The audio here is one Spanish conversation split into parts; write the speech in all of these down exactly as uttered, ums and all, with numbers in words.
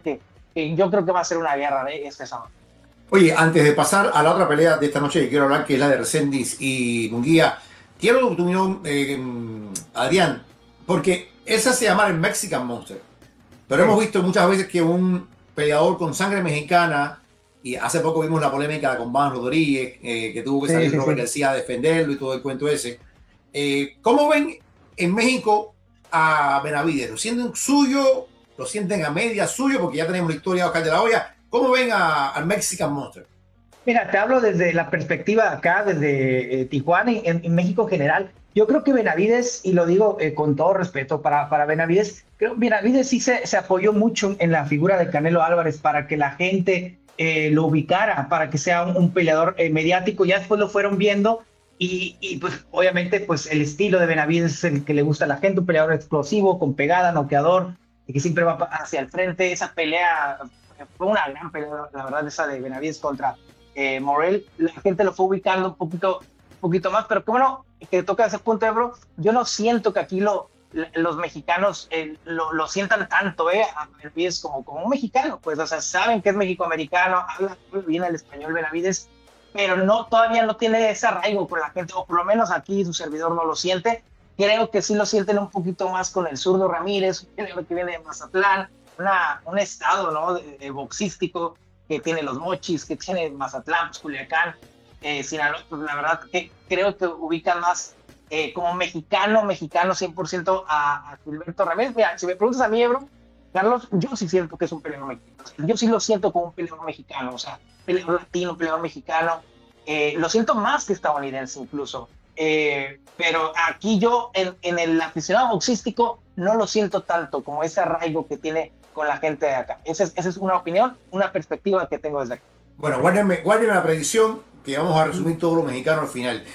que, que yo creo que va a ser una guerra de este sábado. Oye, antes de pasar a la otra pelea de esta noche que quiero hablar, que es la de Reséndiz y Munguía, quiero tu opinión, eh, Adrián, porque esa se llama el Mexican Monster, pero sí. Hemos visto muchas veces que un peleador con sangre mexicana, y hace poco vimos la polémica con Van Rodríguez, eh, que tuvo que salir sí, sí, Robert sí. García a defenderlo y todo el cuento ese. Eh, ¿Cómo ven en México a Benavidez? ¿Lo sienten suyo? ¿Lo sienten a media suyo? Porque ya tenemos la historia de Oscar de la Hoya. ¿Cómo ven al Mexican Monster? Mira, te hablo desde la perspectiva acá, desde eh, Tijuana y en, en México en general. Yo creo que Benavidez, y lo digo eh, con todo respeto para, para Benavidez, creo que Benavidez sí se, se apoyó mucho en la figura de Canelo Álvarez para que la gente eh, lo ubicara, para que sea un, un peleador eh, mediático. Ya después lo fueron viendo y, y pues obviamente pues el estilo de Benavidez es el que le gusta a la gente, un peleador explosivo, con pegada, noqueador, y que siempre va hacia el frente. Esa pelea fue una gran pelea, la verdad, esa de Benavidez contra eh, Morrell. La gente lo fue ubicando un poquito, un poquito más, pero que bueno, que toca ese punto, Ebro. Yo no siento que aquí lo, los mexicanos eh, lo, lo sientan tanto, eh, a Benavidez como, como un mexicano, pues, o sea, saben que es mexicoamericano, habla muy bien el español Benavidez, pero no, todavía no tiene ese arraigo con la gente, o por lo menos aquí su servidor no lo siente. Creo que sí lo sienten un poquito más con el zurdo Ramírez, creo que viene de Mazatlán, Una, un estado, ¿no? de, de boxístico que tiene los Mochis, que tiene Mazatlán, pues, Culiacán, eh, Sinaloa. Pues la verdad que creo que ubican más eh, como mexicano, mexicano cien por ciento a, a Gilberto Ramírez. Mira, si me preguntas a mí, Ebro, Carlos, yo sí siento que es un peleador mexicano. Yo sí lo siento como un peleador mexicano, o sea, peleador latino, peleador mexicano. Eh, lo siento más que estadounidense incluso. Eh, pero aquí yo, en, en el aficionado boxístico, no lo siento tanto como ese arraigo que tiene con la gente de acá. Esa es, esa es una opinión, una perspectiva que tengo desde aquí. Bueno, guárdenme, guárdenme la predicción, que vamos a resumir todo lo mexicano al final.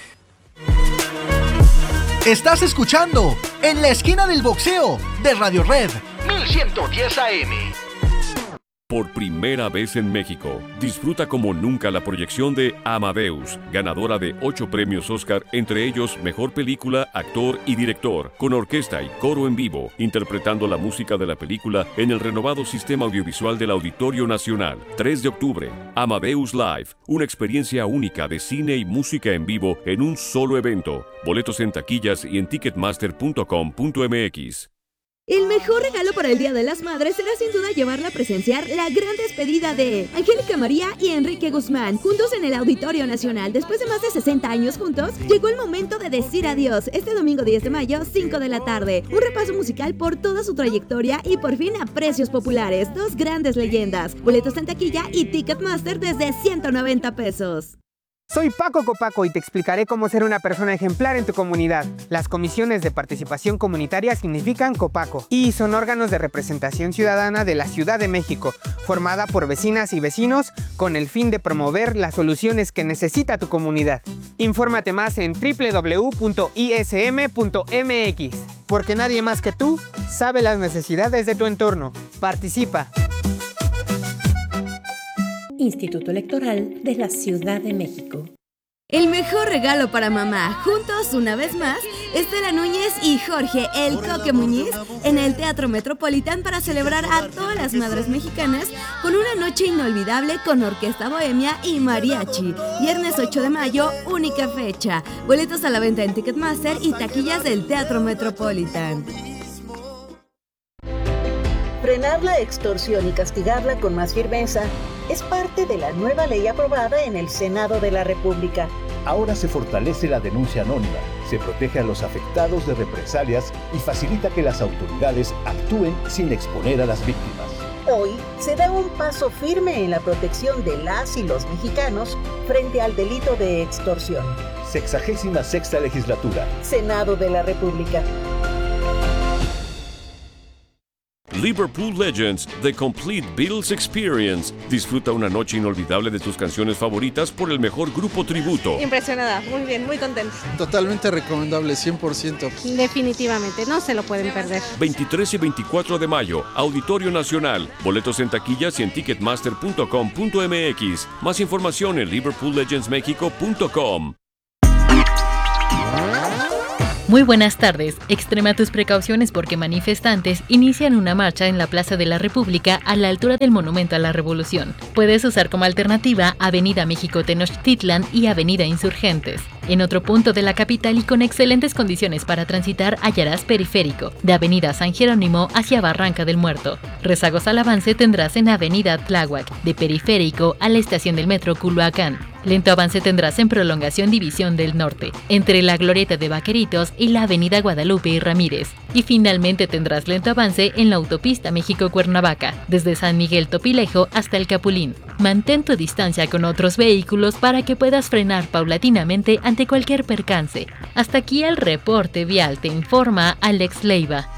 Estás escuchando En la Esquina del Boxeo de Radio Red mil ciento diez A M. Por primera vez en México, disfruta como nunca la proyección de Amadeus, ganadora de ocho premios Oscar, entre ellos Mejor Película, Actor y Director, con orquesta y coro en vivo, interpretando la música de la película en el renovado sistema audiovisual del Auditorio Nacional. tres de octubre, Amadeus Live, una experiencia única de cine y música en vivo en un solo evento. Boletos en taquillas y en ticketmaster punto com punto m x. El mejor regalo para el Día de las Madres será sin duda llevarla a presenciar la gran despedida de Angélica María y Enrique Guzmán, juntos en el Auditorio Nacional. Después de más de sesenta años juntos, llegó el momento de decir adiós. Este domingo diez de mayo, cinco de la tarde. Un repaso musical por toda su trayectoria y por fin a precios populares. Dos grandes leyendas. Boletos en taquilla y Ticketmaster desde ciento noventa pesos. Soy Paco Copaco y te explicaré cómo ser una persona ejemplar en tu comunidad. Las comisiones de participación comunitaria significan Copaco y son órganos de representación ciudadana de la Ciudad de México, formada por vecinas y vecinos con el fin de promover las soluciones que necesita tu comunidad. Infórmate más en doble u doble u doble u punto i s m punto m x, porque nadie más que tú sabe las necesidades de tu entorno. Participa. Instituto Electoral de la Ciudad de México. El mejor regalo para mamá, juntos una vez más, Estela Núñez y Jorge El Coque Muñiz en el Teatro Metropolitan para celebrar a todas las madres mexicanas con una noche inolvidable con orquesta bohemia y mariachi. Viernes ocho de mayo, única fecha. Boletos a la venta en Ticketmaster y taquillas del Teatro Metropolitan. Frenar la extorsión y castigarla con más firmeza es parte de la nueva ley aprobada en el Senado de la República. Ahora se fortalece la denuncia anónima, se protege a los afectados de represalias y facilita que las autoridades actúen sin exponer a las víctimas. Hoy se da un paso firme en la protección de las y los mexicanos frente al delito de extorsión. Sexagésima sexta legislatura. Senado de la República. Liverpool Legends, The Complete Beatles Experience. Disfruta una noche inolvidable de tus canciones favoritas por el mejor grupo tributo. Impresionada, muy bien, muy contenta. Totalmente recomendable, cien por ciento. Definitivamente, no se lo pueden perder. veintitrés y veinticuatro de mayo, Auditorio Nacional. Boletos en taquillas y en ticketmaster punto com punto m x. Más información en liverpool legends mexico punto com. Muy buenas tardes. Extrema tus precauciones porque manifestantes inician una marcha en la Plaza de la República a la altura del Monumento a la Revolución. Puedes usar como alternativa Avenida México Tenochtitlan y Avenida Insurgentes. En otro punto de la capital y con excelentes condiciones para transitar hallarás Periférico, de Avenida San Jerónimo hacia Barranca del Muerto. Rezagos al avance tendrás en Avenida Tláhuac, de Periférico a la estación del metro Culhuacán. Lento avance tendrás en Prolongación División del Norte, entre la Glorieta de Vaqueritos y la Avenida Guadalupe y Ramírez. Y finalmente tendrás lento avance en la Autopista México-Cuernavaca, desde San Miguel Topilejo hasta el Capulín. Mantén tu distancia con otros vehículos para que puedas frenar paulatinamente ante cualquier percance. Hasta aquí el reporte vial, te informa Alex Leiva.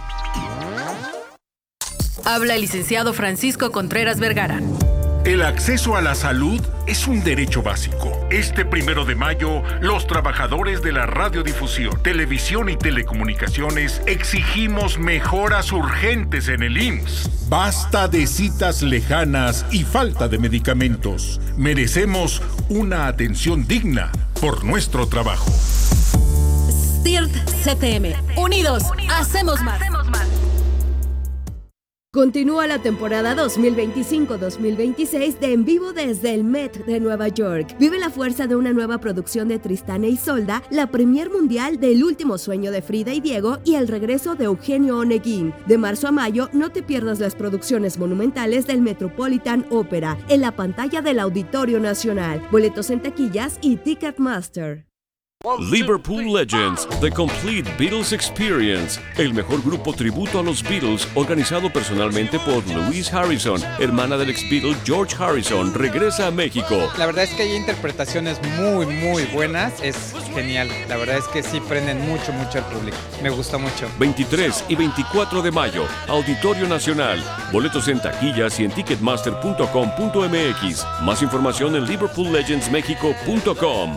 Habla el licenciado Francisco Contreras Vergara. El acceso a la salud es un derecho básico. Este primero de mayo, los trabajadores de la radiodifusión, televisión y telecomunicaciones exigimos mejoras urgentes en el I M S S. Basta de citas lejanas y falta de medicamentos. Merecemos una atención digna por nuestro trabajo. S T I R T C T M. Unidos, hacemos más. Continúa la temporada dos mil veinticinco dos mil veintiséis de En Vivo desde el Met de Nueva York. Vive la fuerza de una nueva producción de Tristán e Isolda, la premier mundial de El último sueño de Frida y Diego y el regreso de Eugenio Oneguín. De marzo a mayo, no te pierdas las producciones monumentales del Metropolitan Opera en la pantalla del Auditorio Nacional. Boletos en taquillas y Ticketmaster. Liverpool Legends, The Complete Beatles Experience, el mejor grupo tributo a los Beatles organizado personalmente por Louise Harrison, hermana del ex Beatle George Harrison, regresa a México. La verdad es que hay interpretaciones muy muy buenas, es genial, la verdad es que sí prenden mucho mucho al público, me gustó mucho. veintitrés y veinticuatro de mayo, Auditorio Nacional, boletos en taquillas y en ticketmaster punto com punto m x, más información en liverpool legends mexico punto com.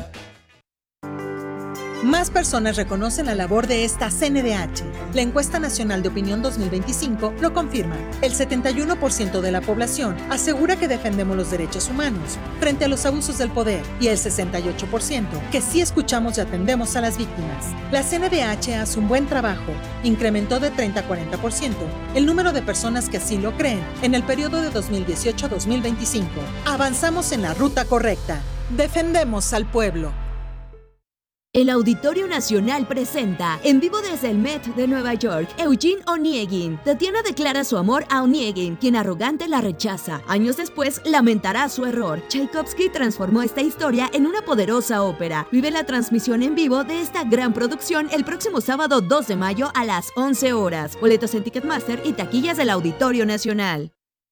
Más personas reconocen la labor de esta C N D H. La Encuesta Nacional de Opinión dos mil veinticinco lo confirma. El setenta y uno por ciento de la población asegura que defendemos los derechos humanos frente a los abusos del poder y el sesenta y ocho por ciento que sí escuchamos y atendemos a las víctimas. La C N D H hace un buen trabajo. Incrementó de treinta a cuarenta por ciento el número de personas que así lo creen en el periodo de dos mil dieciocho a dos mil veinticinco. Avanzamos en la ruta correcta. Defendemos al pueblo. El Auditorio Nacional presenta En Vivo desde el Met de Nueva York, Eugene Oneguin. Tatiana declara su amor a Oneguin, quien arrogante la rechaza. Años después, lamentará su error. Tchaikovsky transformó esta historia en una poderosa ópera. Vive la transmisión en vivo de esta gran producción el próximo sábado dos de mayo a las once horas. Boletos en Ticketmaster y taquillas del Auditorio Nacional.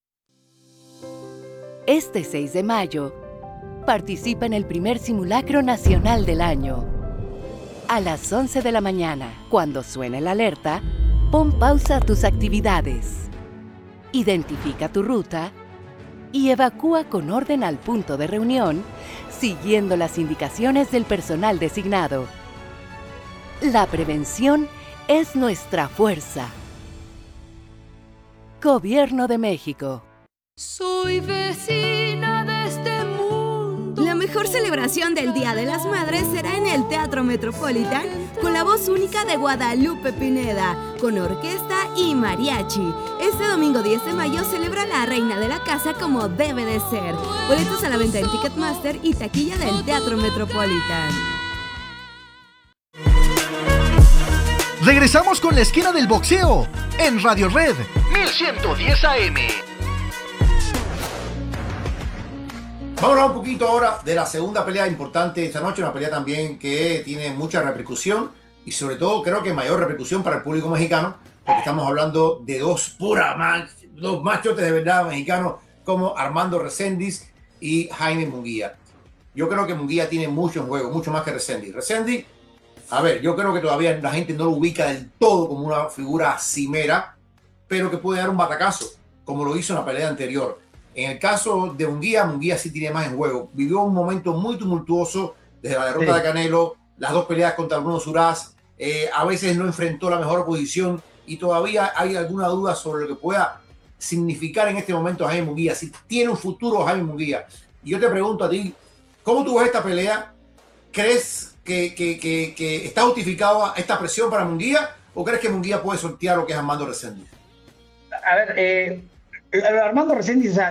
Este seis de mayo, participa en el primer simulacro nacional del año. A las once de la mañana, cuando suene la alerta, pon pausa a tus actividades. Identifica tu ruta y evacúa con orden al punto de reunión, siguiendo las indicaciones del personal designado. La prevención es nuestra fuerza. Gobierno de México. Soy vecina de este mundo. La mejor celebración del Día de las Madres será en el Teatro Metropolitan con la voz única de Guadalupe Pineda, con orquesta y mariachi. Este domingo diez de mayo celebra la reina de la casa como debe de ser. Boletos a la venta en Ticketmaster y taquilla del Teatro Metropolitan. Regresamos con la esquina del boxeo en Radio Red mil ciento diez A M. Vamos a hablar un poquito ahora de la segunda pelea importante de esta noche, una pelea también que tiene mucha repercusión y sobre todo creo que mayor repercusión para el público mexicano, porque estamos hablando de dos puras mach, dos machotes de verdad mexicanos como Armando Reséndiz y Jaime Munguía. Yo creo que Munguía tiene mucho en juego, mucho más que Reséndiz. Reséndiz, a ver, yo creo que todavía la gente no lo ubica del todo como una figura cimera, pero que puede dar un batacazo, como lo hizo en la pelea anterior. En el caso de Munguía, Munguía sí tiene más en juego. Vivió un momento muy tumultuoso desde la derrota sí. de Canelo, las dos peleas contra Bruno Suraz, eh, a veces no enfrentó la mejor oposición y todavía hay alguna duda sobre lo que pueda significar en este momento Jaime Munguía, si tiene un futuro Jaime Munguía. Y yo te pregunto a ti, ¿cómo tú ves esta pelea? ¿crees que, que, que, que está justificada esta presión para Munguía o crees que Munguía puede sortear lo que es Armando Reséndiz? A ver, eh, Armando Reséndiz, o sea,